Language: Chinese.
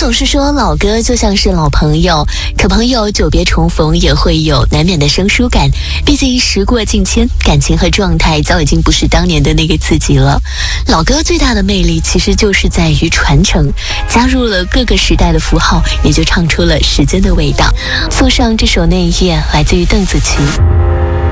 总是说老歌就像是老朋友，可朋友久别重逢也会有难免的生疏感，毕竟时过境迁，感情和状态早已经不是当年的那个自己了。老歌最大的魅力其实就是在于传承，加入了各个时代的符号，也就唱出了时间的味道。送上这首《那一夜》，来自于邓紫棋。